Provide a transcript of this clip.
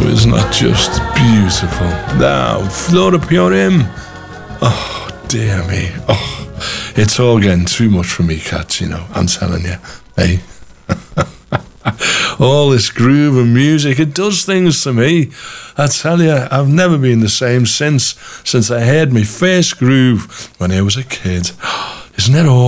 isn't that just beautiful? Now, Flora Pure Him. Oh, dear me. Oh, it's all getting too much for me, cats, you know. I'm telling you. Hey. All this groove and music, it does things to me. I tell you, I've never been the same since I heard my first groove when I was a kid. Isn't it all?